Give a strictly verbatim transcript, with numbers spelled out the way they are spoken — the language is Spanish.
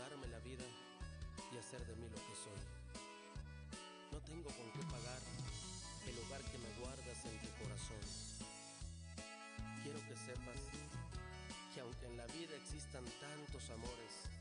darme la vida y hacer de mí lo que soy. No tengo con qué pagar el hogar que me guardas en tu corazón. Quiero que sepas que aunque en la vida existan tantos amores,